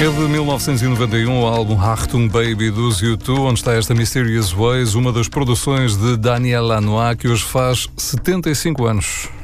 É de 1991 o álbum Achtung Baby dos U2, onde está esta Mysterious Ways, uma das produções de Daniel Lanois, que hoje faz 75 anos.